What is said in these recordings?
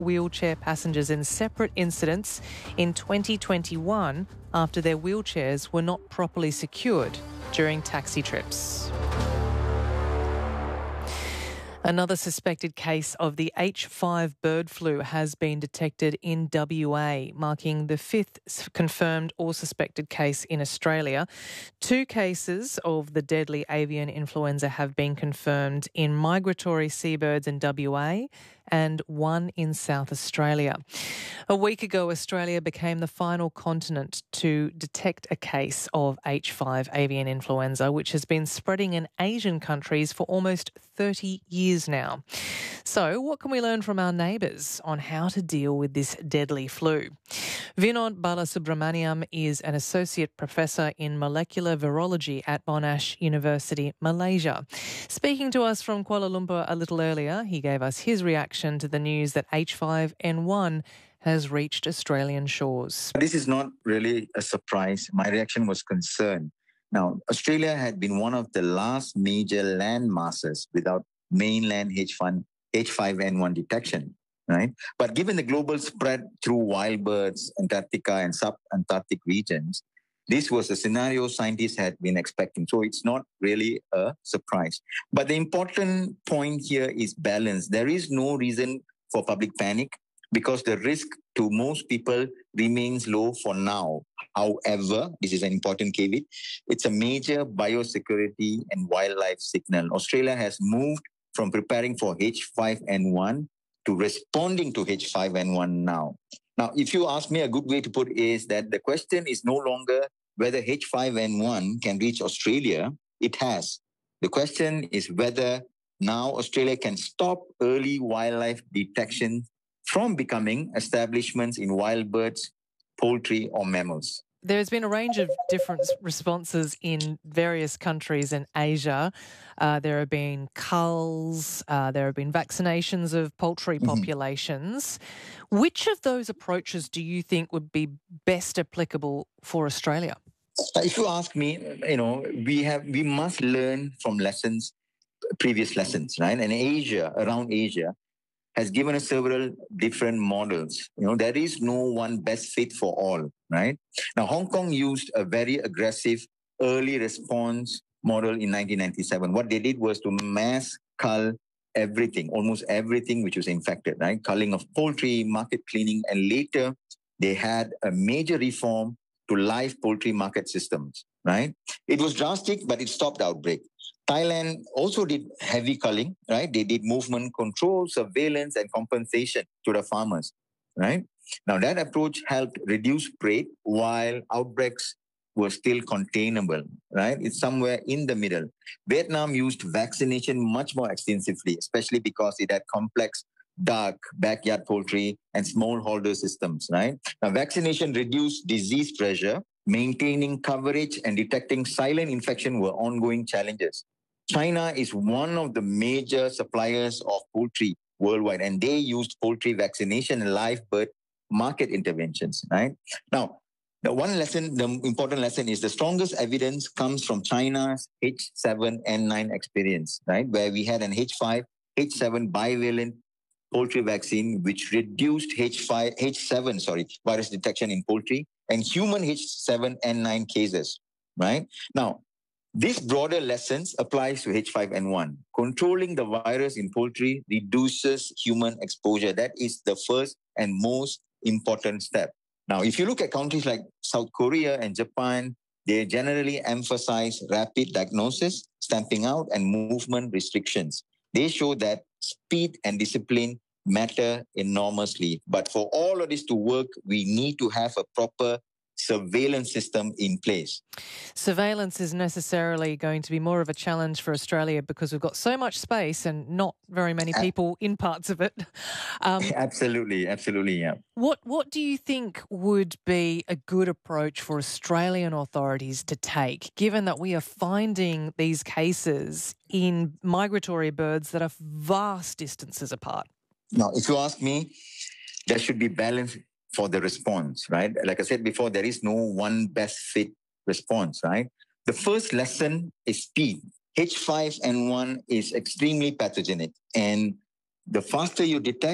wheelchair passengers in separate incidents in 2021 after their wheelchairs were not properly secured during taxi trips. Another suspected case of the H5 bird flu has been detected in WA, marking the fifth confirmed or suspected case in Australia. 2 cases of the deadly avian influenza have been confirmed in migratory seabirds in WA and 1 in South Australia. A week ago, Australia became the final continent to detect a case of H5 avian influenza, which has been spreading in Asian countries for almost 30 years now. So, what can we learn from our neighbours on how to deal with this deadly flu? Vinod Balasubramaniam is an associate professor in molecular virology at Monash University, Malaysia. Speaking to us from Kuala Lumpur a little earlier, he gave us his reaction to the news that H5N1 has reached Australian shores. This is not really a surprise. My reaction was concern. Now, Australia had been one of the last major land masses without mainland H5N1 detection, right? But given the global spread through wild birds, Antarctica and sub-Antarctic regions, this was a scenario scientists had been expecting. So it's not really a surprise. But the important point here is balance. There is no reason for public panic because the risk to most people remains low for now. However, this is an important caveat, it's a major biosecurity and wildlife signal. Australia has moved from preparing for H5N1 to responding to H5N1 now. Now, if you ask me, a good way to put it is that the question is no longer whether H5N1 can reach Australia. It has. The question is whether now Australia can stop early wildlife detection from becoming establishments in wild birds, poultry or mammals. There's been a range of different responses in various countries in Asia. There have been culls, there have been vaccinations of poultry populations. Which of those approaches do you think would be best applicable for Australia? If you ask me, we must learn from previous lessons, right? And around Asia, has given us several different models. There is no one best fit for all, right? Now, Hong Kong used a very aggressive early response model in 1997. What they did was to mass cull everything, almost everything which was infected, right? Culling of poultry, market cleaning, and later they had a major reform to live poultry market systems, right? It was drastic, but it stopped the outbreak. Thailand also did heavy culling, right? They did movement control, surveillance, and compensation to the farmers, right? Now, that approach helped reduce prey while outbreaks were still containable, right? It's somewhere in the middle. Vietnam used vaccination much more extensively, especially because it had complex dark backyard poultry and smallholder systems, right? Now, vaccination reduced disease pressure. Maintaining coverage and detecting silent infection were ongoing challenges. China is one of the major suppliers of poultry worldwide, and they used poultry vaccination and live bird market interventions, right? Now, the important lesson is the strongest evidence comes from China's H7N9 experience, right? Where we had an H7 bivalent poultry vaccine, which reduced H7 virus detection in poultry and human H7N9 cases, right? Now, this broader lessons applies to H5N1. Controlling the virus in poultry reduces human exposure. That is the first and most important step. Now, if you look at countries like South Korea and Japan, they generally emphasize rapid diagnosis, stamping out, and movement restrictions. They show that speed and discipline matter enormously. But for all of this to work, we need to have a proper surveillance system in place. Surveillance is necessarily going to be more of a challenge for Australia because we've got so much space and not very many people in parts of it. Absolutely, yeah. What do you think would be a good approach for Australian authorities to take, given that we are finding these cases in migratory birds that are vast distances apart? Now, if you ask me, there should be balance for the response, right? Like I said before, there is no one best fit response, right? The first lesson is speed. H5N1 is extremely pathogenic, and the faster you detect,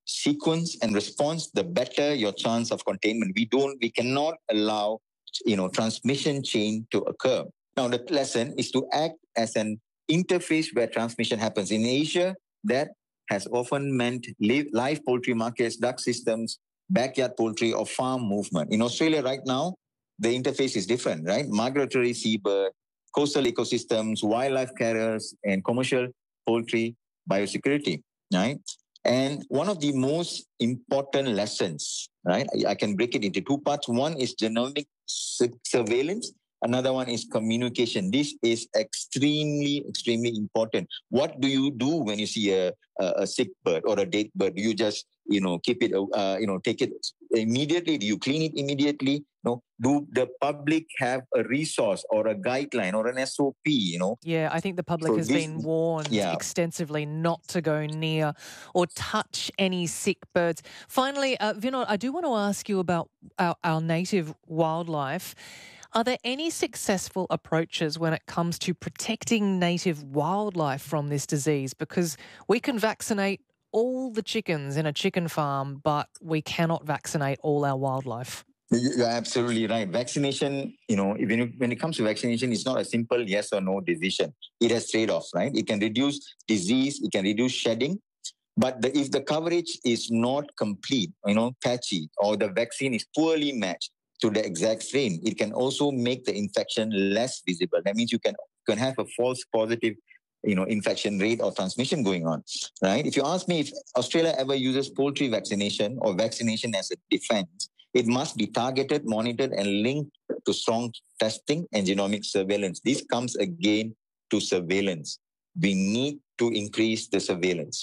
sequence and response, the better your chance of containment. We cannot allow, transmission chain to occur. Now, the lesson is to act as an interface where transmission happens. In Asia, that has often meant live poultry markets, duck systems, backyard poultry, or farm movement. In Australia right now, the interface is different, right? Migratory seabird, coastal ecosystems, wildlife carriers, and commercial poultry biosecurity, right? And one of the most important lessons, right? I can break it into two parts. One is genomic surveillance. Another one is communication. This is extremely, extremely important. What do you do when you see a sick bird or a dead bird? Do you just, keep it, take it immediately? Do you clean it immediately? No. Do the public have a resource or a guideline or an SOP? Yeah, I think the public has been warned extensively not to go near or touch any sick birds. Finally, Vinod, I do want to ask you about our native wildlife. Are there any successful approaches when it comes to protecting native wildlife from this disease? Because we can vaccinate all the chickens in a chicken farm, but we cannot vaccinate all our wildlife. You're absolutely right. Vaccination, when it comes to vaccination, it's not a simple yes or no decision. It has trade-offs, right? It can reduce disease, it can reduce shedding. But if the coverage is not complete, patchy, or the vaccine is poorly matched to the exact strain, it can also make the infection less visible. That means you can have a false positive, infection rate or transmission going on, right? If you ask me if Australia ever uses poultry vaccination or vaccination as a defense, it must be targeted, monitored, and linked to strong testing and genomic surveillance. This comes again to surveillance. We need to increase the surveillance.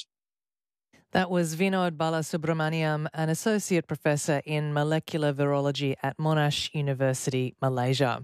That was Vinod Balasubramaniam, an Associate Professor in Molecular Virology at Monash University, Malaysia.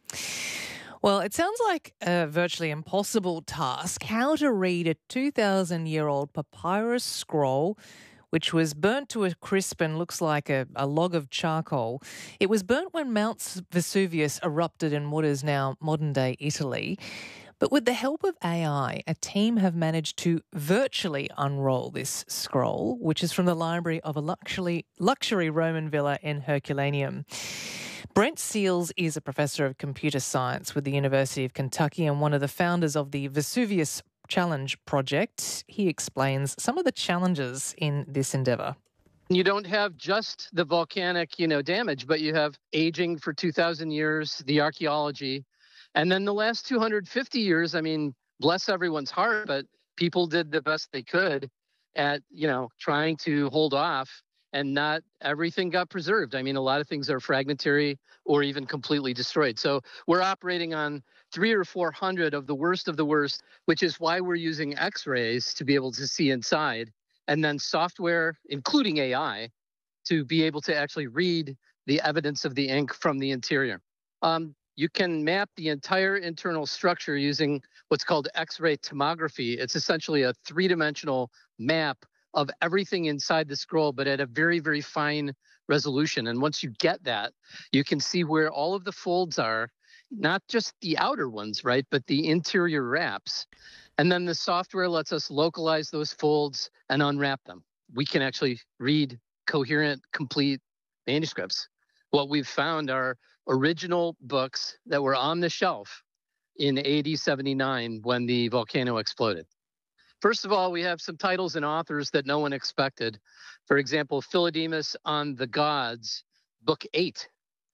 Well, it sounds like a virtually impossible task, how to read a 2,000-year-old papyrus scroll which was burnt to a crisp and looks like a log of charcoal. It was burnt when Mount Vesuvius erupted in what is now modern-day Italy. But with the help of AI, a team have managed to virtually unroll this scroll, which is from the library of a luxury Roman villa in Herculaneum. Brent Seals is a professor of computer science with the University of Kentucky and one of the founders of the Vesuvius Challenge project. He explains some of the challenges in this endeavour. You don't have just the volcanic, damage, but you have aging for 2,000 years, the archaeology. And then the last 250 years, bless everyone's heart, but people did the best they could at, trying to hold off, and not everything got preserved. A lot of things are fragmentary or even completely destroyed. So we're operating on 300 or 400 of the worst, which is why we're using X-rays to be able to see inside, and then software, including AI, to be able to actually read the evidence of the ink from the interior. You can map the entire internal structure using what's called X-ray tomography. It's essentially a three-dimensional map of everything inside the scroll, but at a very, very fine resolution. And once you get that, you can see where all of the folds are, not just the outer ones, right, but the interior wraps. And then the software lets us localize those folds and unwrap them. We can actually read coherent, complete manuscripts. What we've found are original books that were on the shelf in AD 79 when the volcano exploded. First of all, we have some titles and authors that no one expected. For example, Philodemus on the Gods, Book 8.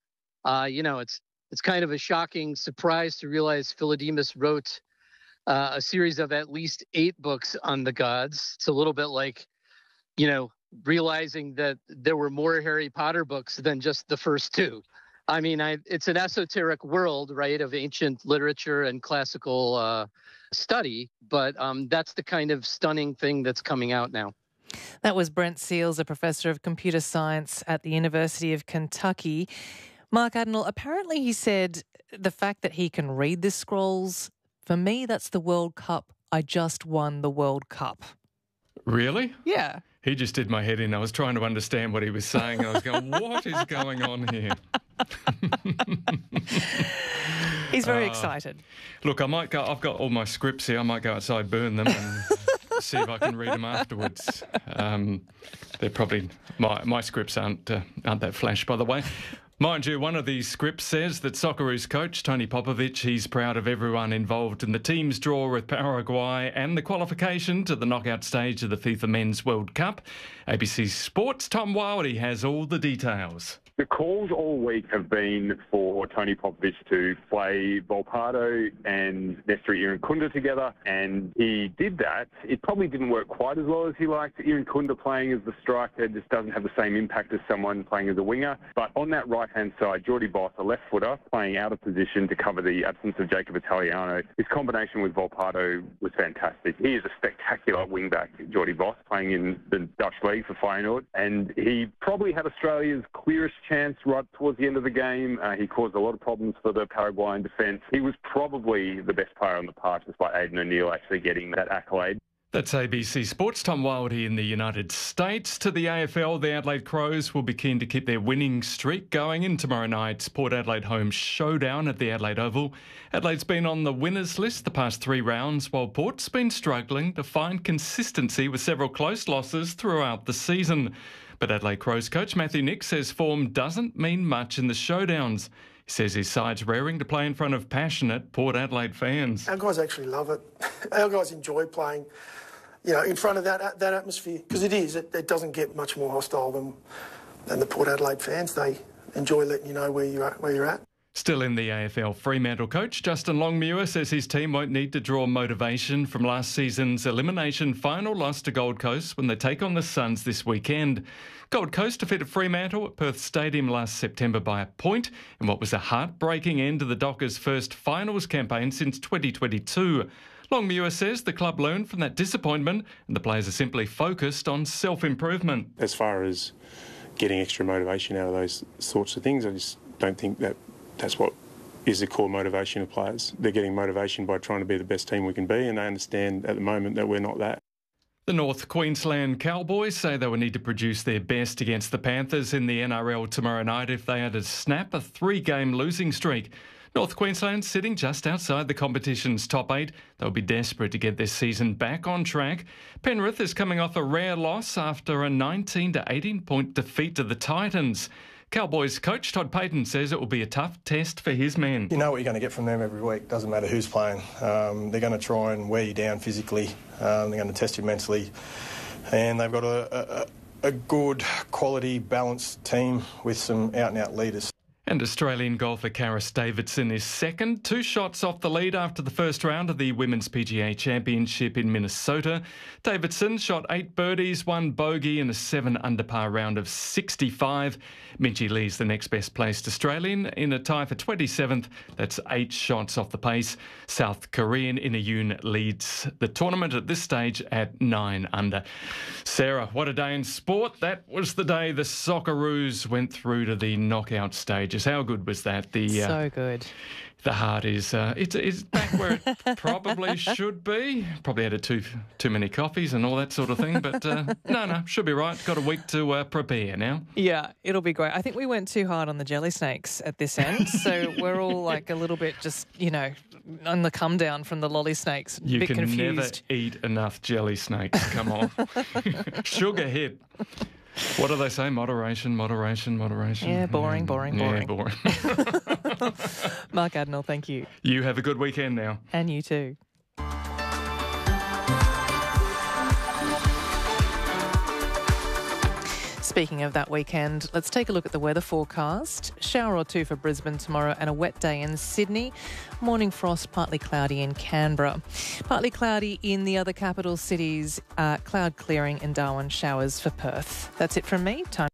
It's kind of a shocking surprise to realize Philodemus wrote a series of at least 8 books on the gods. It's a little bit like, realizing that there were more Harry Potter books than just the first 2. It's an esoteric world, right, of ancient literature and classical study, but that's the kind of stunning thing that's coming out now. That was Brent Seals, a professor of computer science at the University of Kentucky. Mark Adenall, apparently he said the fact that he can read the scrolls, for me, that's the World Cup. I just won the World Cup. Really? Yeah. He just did my head in. I was trying to understand what he was saying. I was going, what is going on here? He's very excited. Look, I might go. I've got all my scripts here. I might go outside, burn them, and see if I can read them afterwards. They're probably my scripts aren't that flash, by the way. Mind you, one of these scripts says that Socceroos coach Tony Popovic, he's proud of everyone involved in the team's draw with Paraguay and the qualification to the knockout stage of the FIFA Men's World Cup. ABC Sports' Tom Wildy has all the details. The calls all week have been for Tony Popovic to play Volpato and Nestori Irankunda together, and he did that. It probably didn't work quite as well as he liked. Irankunda playing as the striker just doesn't have the same impact as someone playing as a winger. But on that right-hand side, Jordi Boss, a left footer, playing out of position to cover the absence of Jacob Italiano. His combination with Volpato was fantastic. He is a spectacular wing-back, Jordi Boss, playing in the Dutch league for Feyenoord, and he probably had Australia's clearest chance right towards the end of the game. He caused a lot of problems for the Paraguayan defence. He was probably the best player on the park, despite Aidan O'Neill actually getting that accolade. That's ABC Sports' Tom Wildy in the United States. To the AFL, the Adelaide Crows will be keen to keep their winning streak going in tomorrow night's Port Adelaide home showdown at the Adelaide Oval. Adelaide's been on the winners list the past 3 rounds, while Port's been struggling to find consistency with several close losses throughout the season. But Adelaide Crows coach Matthew Nick says form doesn't mean much in the showdowns. He says his side's raring to play in front of passionate Port Adelaide fans. Our guys actually love it. Our guys enjoy playing, in front of that atmosphere, because it doesn't get much more hostile than the Port Adelaide fans. They enjoy letting you know where you're at. Still in the AFL, Fremantle coach Justin Longmuir says his team won't need to draw motivation from last season's elimination final loss to Gold Coast when they take on the Suns this weekend. Gold Coast defeated Fremantle at Perth Stadium last September by a point in what was a heartbreaking end to the Dockers' first finals campaign since 2022. Longmuir says the club learned from that disappointment and the players are simply focused on self-improvement. As far as getting extra motivation out of those sorts of things, I just don't think that's what is the core motivation of players. They're getting motivation by trying to be the best team we can be, and they understand at the moment that we're not that. The North Queensland Cowboys say they will need to produce their best against the Panthers in the NRL tomorrow night if they are to snap a 3-game losing streak. North Queensland sitting just outside the competition's top 8. They'll be desperate to get their season back on track. Penrith is coming off a rare loss after a 19-18 point defeat to the Titans. Cowboys coach Todd Payten says it will be a tough test for his men. You know what you're going to get from them every week. Doesn't matter who's playing. They're going to try and wear you down physically. They're going to test you mentally. And they've got a good, quality, balanced team with some out-and-out leaders. And Australian golfer Karis Davidson is second, 2 shots off the lead after the first round of the Women's PGA Championship in Minnesota. Davidson shot 8 birdies, 1 bogey in a 7-under par round of 65. Minjee Lee's the next best placed Australian in a tie for 27th. That's 8 shots off the pace. South Korean Ina Yoon leads the tournament at this stage at 9 under. Sarah, what a day in sport. That was the day the Socceroos went through to the knockout stages. How good was that? So good. The heart is it's back where it probably should be. Probably had too many coffees and all that sort of thing. But no, should be right. Got a week to prepare now. Yeah, it'll be great. I think we went too hard on the jelly snakes at this end. So we're all like a little bit just, on the come down from the lolly snakes. You bit can confused. never eat enough jelly snakes. Come on. Sugar hit. What do they say? Moderation. Yeah, boring. Yeah, boring. Mark Adenell, thank you. You have a good weekend now. And you too. Speaking of that weekend, let's take a look at the weather forecast. Shower or 2 for Brisbane tomorrow and a wet day in Sydney. Morning frost, partly cloudy in Canberra. Partly cloudy in the other capital cities. Cloud clearing in Darwin, showers for Perth. That's it from me. Time